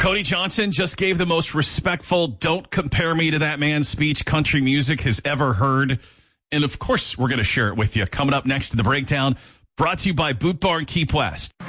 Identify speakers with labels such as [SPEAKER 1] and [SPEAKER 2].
[SPEAKER 1] Cody Johnson just gave the most respectful, don't compare me to that man speech country music has ever heard. And of course, we're going to share it with you. Coming up next to the breakdown, brought to you by Boot Barn Keep West.